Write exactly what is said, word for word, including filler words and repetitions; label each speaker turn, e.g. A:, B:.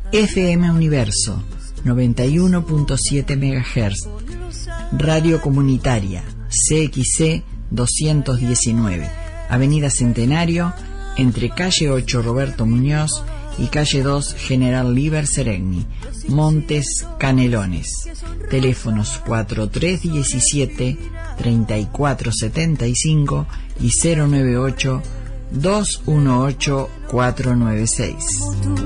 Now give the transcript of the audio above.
A: F M Universo noventa y uno punto siete megahertz, Radio Comunitaria C X C doscientos diecinueve, Avenida Centenario, entre calle ocho Roberto Muñoz y calle dos General Liber Seregni, Montes Canelones. Teléfonos cuatro tres uno siete, tres cuatro siete cinco y cero nueve ocho, dos uno ocho, cuatro nueve seis.